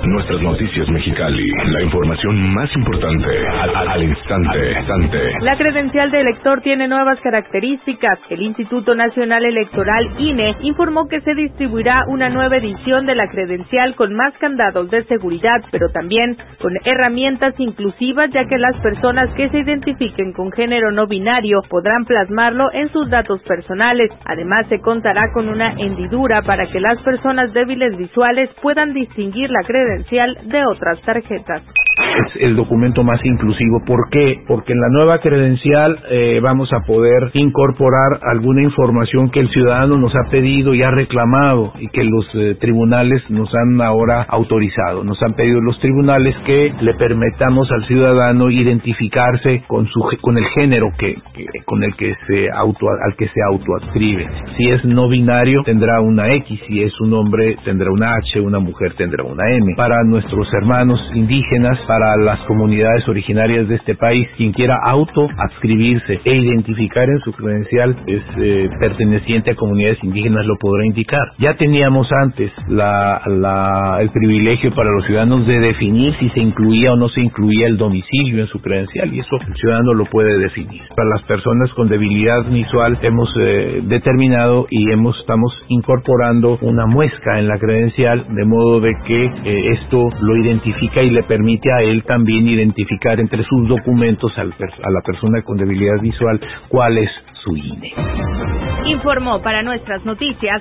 Nuestras noticias Mexicali, la información más importante al instante. La credencial de elector tiene nuevas características. El Instituto Nacional Electoral, INE, informó que se distribuirá una nueva edición de la credencial con más candados de seguridad, pero también con herramientas inclusivas, ya que las personas que se identifiquen con género no binario podrán plasmarlo en sus datos personales. Además, se contará con una hendidura para que las personas débiles visuales puedan distinguir la credencial de otras tarjetas. Es el documento más inclusivo. ¿Por qué? Porque en la nueva credencial vamos a poder incorporar alguna información que el ciudadano nos ha pedido y ha reclamado y que los tribunales nos han ahora autorizado. Nos han pedido los tribunales que le permitamos al ciudadano identificarse con el género con el que al que se autoadscribe. Si es no binario tendrá una X, si es un hombre tendrá una H, una mujer tendrá una M. Para nuestros hermanos indígenas, para las comunidades originarias de este país, quien quiera autoadscribirse e identificar en su credencial es perteneciente a comunidades indígenas lo podrá indicar. Ya teníamos antes el privilegio para los ciudadanos de definir si se incluía o no se incluía el domicilio en su credencial, y eso el ciudadano lo puede definir. Para las personas con debilidad visual hemos determinado y estamos incorporando una muesca en la credencial, de modo de que esto lo identifica y le permite a él también identificar entre sus documentos a la persona con debilidad visual cuál es su INE. Informó para Nuestras Noticias